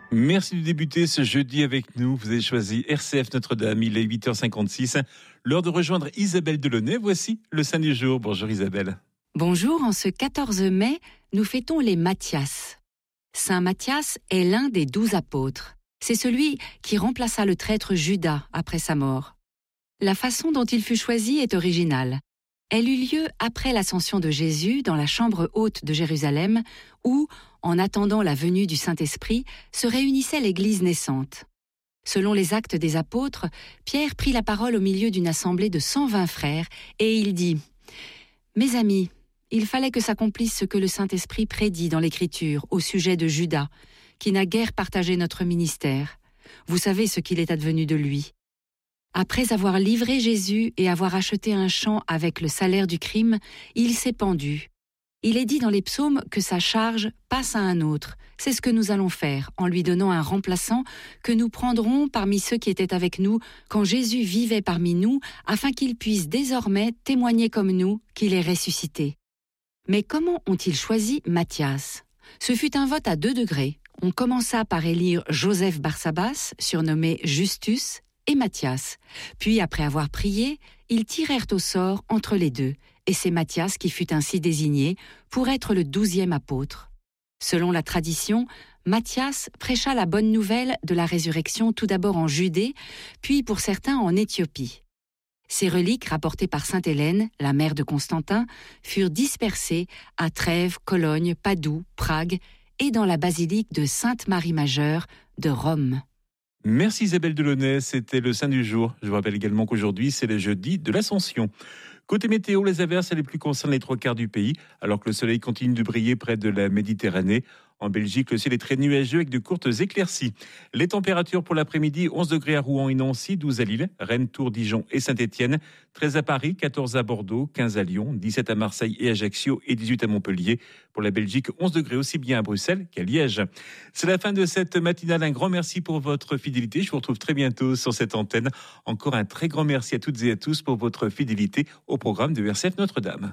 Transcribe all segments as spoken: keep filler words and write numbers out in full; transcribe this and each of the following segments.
Merci de débuter ce jeudi avec nous. Vous avez choisi R C F Notre-Dame, il est huit heures cinquante-six. L'heure de rejoindre Isabelle Delaunay. Voici le Saint du jour. Bonjour Isabelle. Bonjour, en ce quatorze mai, nous fêtons les Matthias. Saint Matthias est l'un des douze apôtres. C'est celui qui remplaça le traître Judas après sa mort. La façon dont il fut choisi est originale. Elle eut lieu après l'ascension de Jésus dans la chambre haute de Jérusalem, où, en attendant la venue du Saint-Esprit, se réunissait l'Église naissante. Selon les Actes des Apôtres, Pierre prit la parole au milieu d'une assemblée de cent vingt frères, et il dit « Mes amis, il fallait que s'accomplisse ce que le Saint-Esprit prédit dans l'Écriture au sujet de Judas, qui n'a guère partagé notre ministère. Vous savez ce qu'il est advenu de lui. Après avoir livré Jésus et avoir acheté un champ avec le salaire du crime, il s'est pendu. Il est dit dans les psaumes que sa charge passe à un autre. C'est ce que nous allons faire en lui donnant un remplaçant que nous prendrons parmi ceux qui étaient avec nous quand Jésus vivait parmi nous, afin qu'il puisse désormais témoigner comme nous qu'il est ressuscité. » Mais comment ont-ils choisi Matthias ? Ce fut un vote à deux degrés. On commença par élire Joseph Barsabas, surnommé Justus, et Matthias. Puis, après avoir prié, ils tirèrent au sort entre les deux, et c'est Matthias qui fut ainsi désigné pour être le douzième apôtre. Selon la tradition, Matthias prêcha la bonne nouvelle de la résurrection tout d'abord en Judée, puis pour certains en Éthiopie. Ces reliques, rapportées par sainte Hélène, la mère de Constantin, furent dispersées à Trèves, Cologne, Padoue, Prague et dans la basilique de Sainte-Marie-Majeure de Rome. Merci Isabelle Delaunay, c'était le Saint du jour. Je vous rappelle également qu'aujourd'hui, c'est le jeudi de l'Ascension. Côté météo, les averses les plus concernent les trois quarts du pays, alors que le soleil continue de briller près de la Méditerranée. En Belgique, le ciel est très nuageux avec de courtes éclaircies. Les températures pour l'après-midi, onze degrés à Rouen et Nancy, douze à Lille, Rennes, Tours, Dijon et Saint-Étienne, treize à Paris, quatorze à Bordeaux, quinze à Lyon, dix-sept à Marseille et Ajaccio et dix-huit à Montpellier. Pour la Belgique, onze degrés aussi bien à Bruxelles qu'à Liège. C'est la fin de cette matinale. Un grand merci pour votre fidélité. Je vous retrouve très bientôt sur cette antenne. Encore un très grand merci à toutes et à tous pour votre fidélité au programme de R C F Notre-Dame.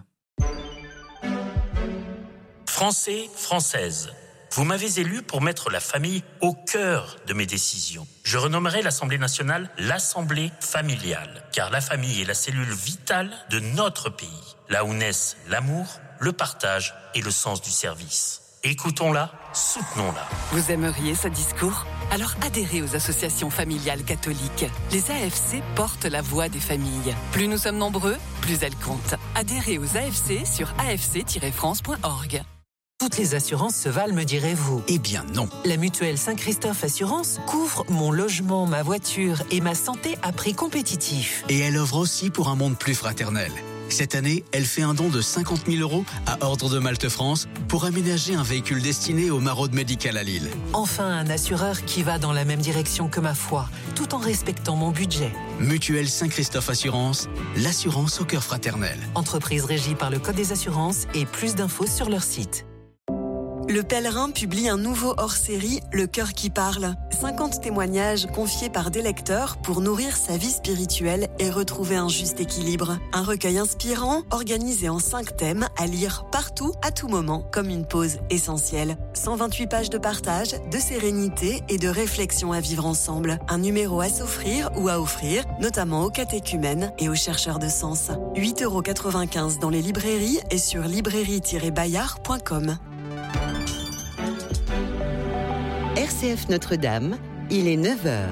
Français, Françaises, vous m'avez élu pour mettre la famille au cœur de mes décisions. Je renommerai l'Assemblée nationale l'Assemblée familiale, car la famille est la cellule vitale de notre pays, là où naissent l'amour, le partage et le sens du service. Écoutons-la, soutenons-la. Vous aimeriez ce discours ? Alors adhérez aux associations familiales catholiques. Les A F C portent la voix des familles. Plus nous sommes nombreux, plus elles comptent. Adhérez aux A F C sur a f c tiret france point org. Toutes les assurances se valent, me direz-vous. Eh bien non. La mutuelle Saint-Christophe Assurance couvre mon logement, ma voiture et ma santé à prix compétitif. Et elle offre aussi pour un monde plus fraternel. Cette année, elle fait un don de cinquante mille euros à Ordre de Malte France pour aménager un véhicule destiné au maraude médical à Lille. Enfin, un assureur qui va dans la même direction que ma foi, tout en respectant mon budget. Mutuelle Saint-Christophe Assurance, l'assurance au cœur fraternel. Entreprise régie par le Code des assurances et plus d'infos sur leur site. Le Pèlerin publie un nouveau hors-série, Le Cœur qui parle. cinquante témoignages confiés par des lecteurs pour nourrir sa vie spirituelle et retrouver un juste équilibre. Un recueil inspirant, organisé en cinq thèmes, à lire partout, à tout moment, comme une pause essentielle. cent vingt-huit pages de partage, de sérénité et de réflexion à vivre ensemble. Un numéro à s'offrir ou à offrir, notamment aux catéchumènes et aux chercheurs de sens. huit euros quatre-vingt-quinze dans les librairies et sur librairie tiret bayard point com. R C F Notre-Dame, il est neuf heures.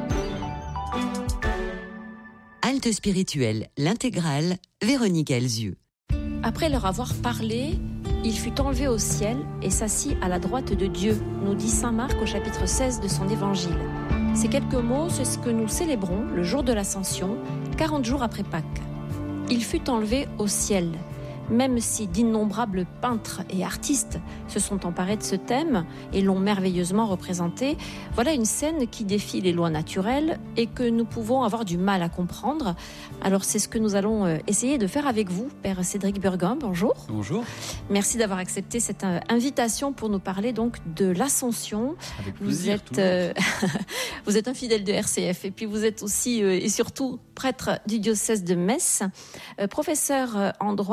Halte spirituelle, l'intégrale, Véronique Elzieux. Après leur avoir parlé, il fut enlevé au ciel et s'assit à la droite de Dieu, nous dit saint Marc au chapitre seize de son évangile. Ces quelques mots, c'est ce que nous célébrons le jour de l'Ascension, quarante jours après Pâques. Il fut enlevé au ciel. Même si d'innombrables peintres et artistes se sont emparés de ce thème et l'ont merveilleusement représenté, voilà une scène qui défie les lois naturelles et que nous pouvons avoir du mal à comprendre. Alors c'est ce que nous allons essayer de faire avec vous, Père Cédric Burgon. Bonjour. Bonjour. Merci d'avoir accepté cette invitation pour nous parler donc de l'Ascension. Avec plaisir, vous êtes, euh, vous êtes un fidèle de R C F et puis vous êtes aussi euh, et surtout prêtre du diocèse de Metz, euh, professeur en droit canonique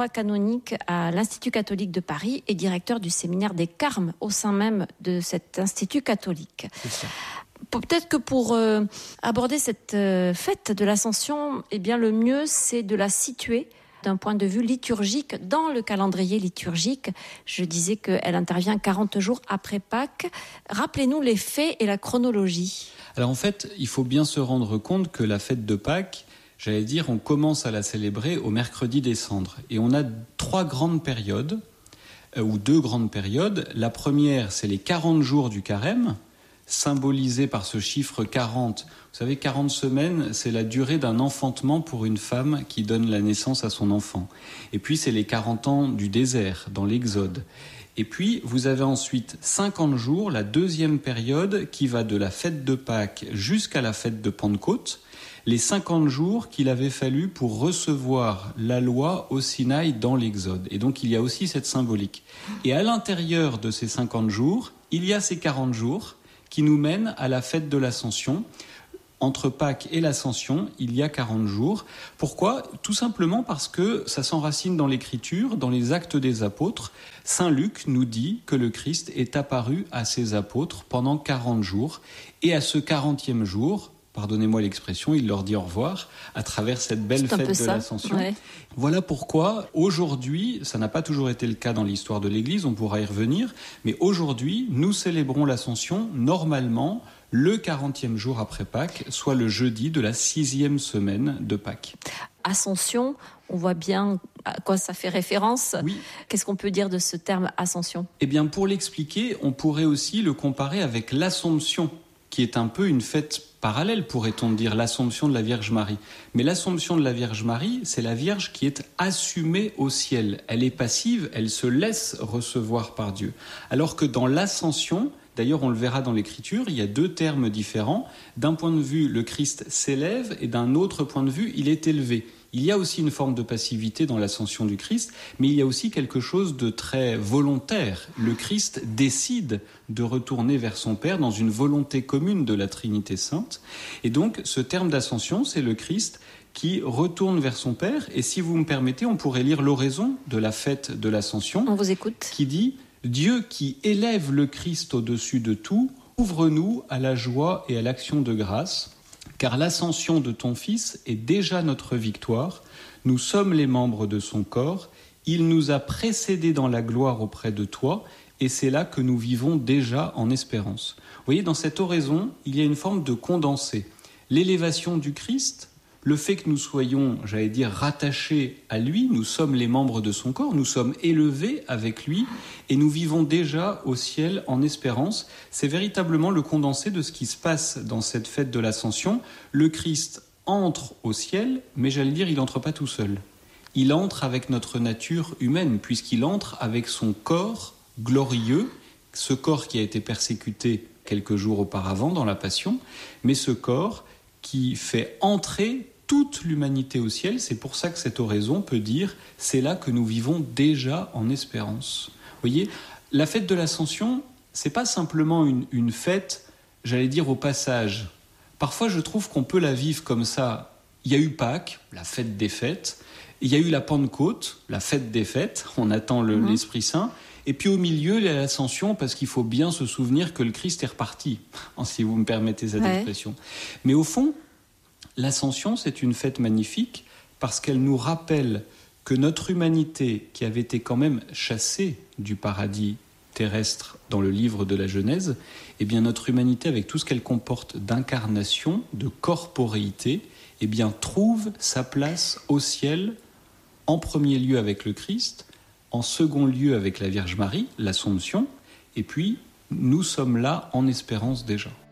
canonique à l'Institut catholique de Paris et directeur du séminaire des Carmes au sein même de cet Institut catholique. C'est ça. Peut-être que pour euh, aborder cette euh, fête de l'Ascension, eh bien le mieux c'est de la situer d'un point de vue liturgique dans le calendrier liturgique. Je disais qu'elle intervient quarante jours après Pâques. Rappelez-nous les faits et la chronologie. Alors en fait, il faut bien se rendre compte que la fête de Pâques, j'allais dire, on commence à la célébrer au mercredi des Cendres. Et on a trois grandes périodes, euh, ou deux grandes périodes. La première, c'est les quarante jours du carême, symbolisé par ce chiffre quarante. Vous savez, quarante semaines, c'est la durée d'un enfantement pour une femme qui donne la naissance à son enfant. Et puis, c'est les quarante ans du désert, dans l'Exode. Et puis, vous avez ensuite cinquante jours, la deuxième période, qui va de la fête de Pâques jusqu'à la fête de Pentecôte. Les cinquante jours qu'il avait fallu pour recevoir la loi au Sinaï dans l'Exode. Et donc, il y a aussi cette symbolique. Et à l'intérieur de ces cinquante jours, il y a ces quarante jours qui nous mènent à la fête de l'Ascension. Entre Pâques et l'Ascension, il y a quarante jours. Pourquoi ? Tout simplement parce que ça s'enracine dans l'Écriture, dans les Actes des Apôtres. Saint Luc nous dit que le Christ est apparu à ses apôtres pendant quarante jours. Et à ce quarantième jour, pardonnez-moi l'expression, il leur dit au revoir à travers cette belle fête de ça. l'Ascension. Ouais. Voilà pourquoi aujourd'hui, ça n'a pas toujours été le cas dans l'histoire de l'Église, on pourra y revenir, mais aujourd'hui, nous célébrons l'Ascension normalement le quarantième jour après Pâques, soit le jeudi de la sixième semaine de Pâques. Ascension, on voit bien à quoi ça fait référence. Oui. Qu'est-ce qu'on peut dire de ce terme ascension ? Eh bien, pour l'expliquer, on pourrait aussi le comparer avec l'Assomption, qui est un peu une fête parallèle, pourrait-on dire, l'Assomption de la Vierge Marie. Mais l'Assomption de la Vierge Marie, c'est la Vierge qui est assumée au ciel. Elle est passive, elle se laisse recevoir par Dieu. Alors que dans l'Ascension, d'ailleurs on le verra dans l'Écriture, il y a deux termes différents. D'un point de vue, le Christ s'élève et d'un autre point de vue, il est élevé. Il y a aussi une forme de passivité dans l'ascension du Christ, mais il y a aussi quelque chose de très volontaire. Le Christ décide de retourner vers son Père dans une volonté commune de la Trinité Sainte. Et donc, ce terme d'ascension, c'est le Christ qui retourne vers son Père. Et si vous me permettez, on pourrait lire l'oraison de la fête de l'Ascension. On vous écoute. Qui dit « Dieu qui élève le Christ au-dessus de tout, ouvre-nous à la joie et à l'action de grâce. » Car l'ascension de ton Fils est déjà notre victoire. Nous sommes les membres de son corps. Il nous a précédés dans la gloire auprès de toi, et c'est là que nous vivons déjà en espérance. Vous voyez, dans cette oraison, il y a une forme de condensé. L'élévation du Christ, le fait que nous soyons, j'allais dire, rattachés à lui, nous sommes les membres de son corps, nous sommes élevés avec lui, et nous vivons déjà au ciel en espérance. C'est véritablement le condensé de ce qui se passe dans cette fête de l'Ascension. Le Christ entre au ciel, mais j'allais dire, il n'entre pas tout seul. Il entre avec notre nature humaine, puisqu'il entre avec son corps glorieux, ce corps qui a été persécuté quelques jours auparavant dans la Passion, mais ce corps qui fait entrer toute l'humanité au ciel. C'est pour ça que cette oraison peut dire « c'est là que nous vivons déjà en espérance ». Vous voyez, la fête de l'Ascension, c'est pas simplement une, une fête, j'allais dire, au passage. Parfois, je trouve qu'on peut la vivre comme ça. Il y a eu Pâques, la fête des fêtes. Il y a eu la Pentecôte, la fête des fêtes. On attend le, mmh. l'Esprit Saint. Et puis au milieu, il y a l'Ascension, parce qu'il faut bien se souvenir que le Christ est reparti, si vous me permettez cette ouais. expression. Mais au fond, l'Ascension, c'est une fête magnifique, parce qu'elle nous rappelle que notre humanité, qui avait été quand même chassée du paradis terrestre dans le livre de la Genèse, eh bien notre humanité, avec tout ce qu'elle comporte d'incarnation, de corporéité, eh bien trouve sa place au ciel, en premier lieu avec le Christ, en second lieu avec la Vierge Marie, l'Assomption, et puis nous sommes là en espérance déjà.